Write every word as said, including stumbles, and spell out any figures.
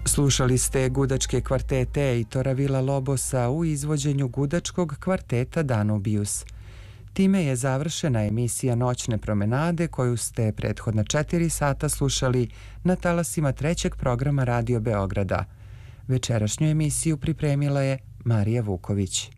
Slušali ste gudačke kvartete Eitora Villa-Lobosa u izvođenju gudačkog kvarteta Danubius. Time je završena emisija Noćne promenade koju ste prethodna četiri sata slušali na talasima trećeg programa Radio Beograda. Večerašnju emisiju pripremila je Marija Vuković.